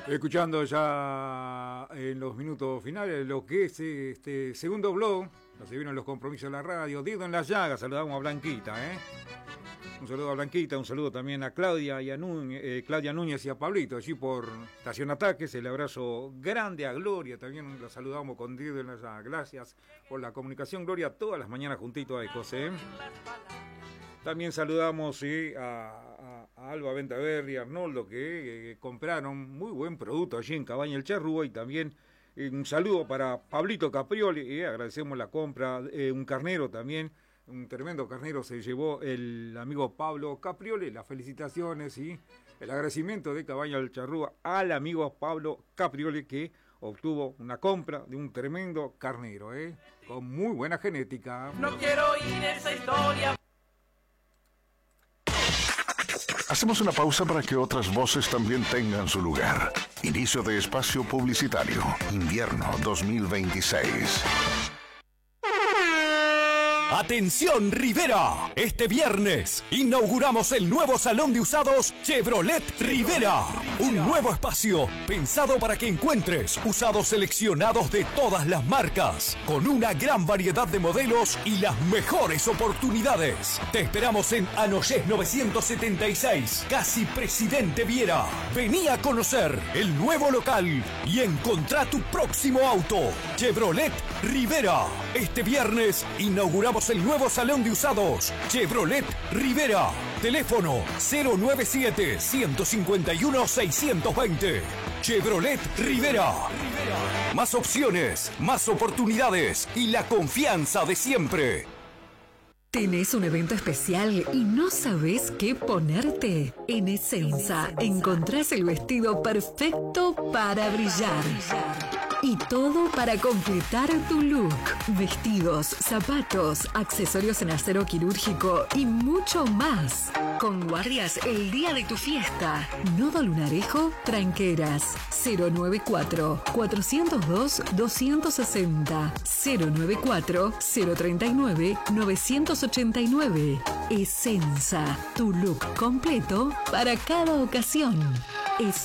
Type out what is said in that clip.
Escuchando ya en los minutos finales lo que es este segundo blog, nos se vieron los compromisos de la radio, Dedo en la llaga, saludamos a Blanquita, Un saludo a Blanquita, un saludo también a Claudia y a Claudia Núñez y a Pablito, allí por Estación Ataques, el abrazo grande a Gloria, también la saludamos con Dedo en la llaga, gracias por la comunicación, Gloria, todas las mañanas juntito a Ecos, También saludamos a Alba Ventaverri, a Arnoldo, que compraron muy buen producto allí en Cabaña El Charrúa, y también un saludo para Pablito Caprioli, agradecemos la compra, un carnero también, un tremendo carnero se llevó el amigo Pablo Caprioli, las felicitaciones y el agradecimiento de Cabaña El Charrúa al amigo Pablo Caprioli que obtuvo una compra de un tremendo carnero, con muy buena genética. No quiero oír esa historia. Hacemos una pausa para que otras voces también tengan su lugar. Inicio de espacio publicitario. Invierno 2026. ¡Atención, Rivera! Este viernes inauguramos el nuevo salón de usados Chevrolet Rivera. Un nuevo espacio pensado para que encuentres usados seleccionados de todas las marcas, con una gran variedad de modelos y las mejores oportunidades. Te esperamos en Anoyés 976, casi Presidente Viera. Vení a conocer el nuevo local y encontrá tu próximo auto. Chevrolet Rivera. Este viernes inauguramos el nuevo salón de usados Chevrolet Rivera. Teléfono 097-151-620. Chevrolet Rivera. Más opciones, más oportunidades y la confianza de siempre. ¿Tenés un evento especial y no sabés qué ponerte? En Essenza encontrás el vestido perfecto para brillar. Y todo para completar tu look. Vestidos, zapatos, accesorios en acero quirúrgico y mucho más. Con guardias el día de tu fiesta. Nodo Lunarejo, Tranqueras. 094-402-260. 094-039-989. Essenza, tu look completo para cada ocasión.